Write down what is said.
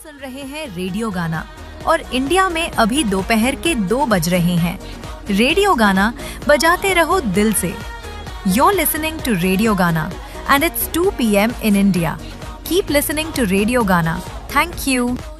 सुन रहे हैं रेडियो गाना और इंडिया में अभी दोपहर के 2 बज रहे हैं। रेडियो गाना बजाते रहो दिल से। You're listening to Radio Gana and it's 2 p.m. in India. Keep listening to Radio Gana. Thank you.